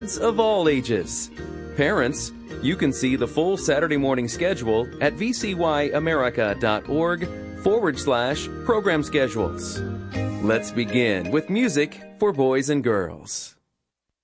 of all ages. Parents, you can see the full Saturday morning schedule at vcyamerica.org/program schedules. Let's begin with music for boys and girls.